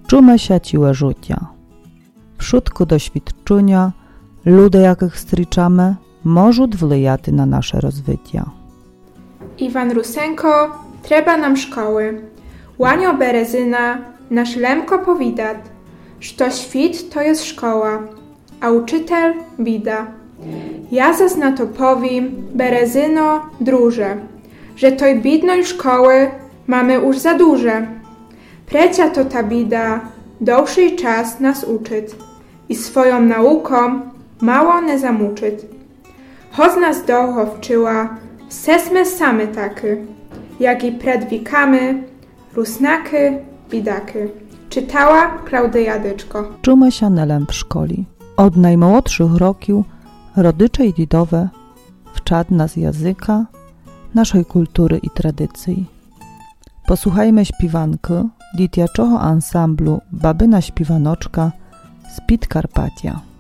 Czume się ciłe żutia. W szutku doświadczenia, ludy jakich striczamy, możуть wpływać na nasze rozwycia. Iwan Rusenko, trzeba nam szkoły. Łanio Berezyna, nasz Lemko powidat, że świt to jest szkoła, a uczytel bida. Ja zas na to powiem, Berezyno, druże, że toj bidnej szkoły mamy już za duże. Precia to ta bida, dłuższy czas nas uczyć i swoją nauką mało nie zamuczyć. Choć nas doho wczyła, sesme same taky, jak i predwikamy, rusnaky, bidaky. Czytała Klaudyja Dyczko. Czumy się nelem w szkoli. Od najmłodszych roków rodycze i dzidowe wczad nas języka, naszej kultury i tradycji. Posłuchajmy śpiewanki dziecięcego ansamblu Babyna Śpiewanoczka z Podkarpacia.